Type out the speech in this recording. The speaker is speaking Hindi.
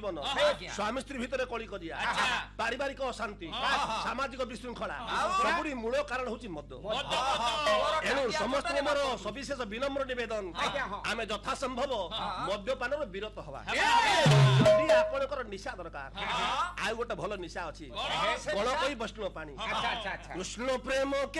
जीवन स्वामी स्त्री भितर कली कजिया पारिवारिक अशांति सामाजिक विशृंखला सबुरी मूल कारण होची मद एणु समस्त मोर सविशेष विनम्र निवेदन आमे यथा संभव मद्यपान विरत हवा यदि आपनकर निशा दरकार आ गोटे भल निशा अछि गणकई वैष्णव पानी कृष्ण प्रेम